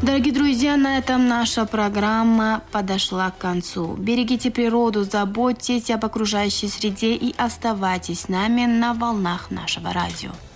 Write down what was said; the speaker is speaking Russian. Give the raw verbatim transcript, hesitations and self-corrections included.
Дорогие друзья, на этом наша программа подошла к концу. Берегите природу, заботьтесь об окружающей среде и оставайтесь с нами на волнах нашего радио.